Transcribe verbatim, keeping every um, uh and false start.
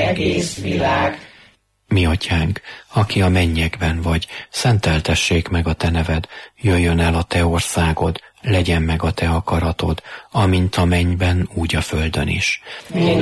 egész világ. Mi atyánk, aki a mennyekben vagy, szenteltessék meg a te neved, jöjjön el a te országod, legyen meg a te akaratod, amint a mennyben, úgy a földön is.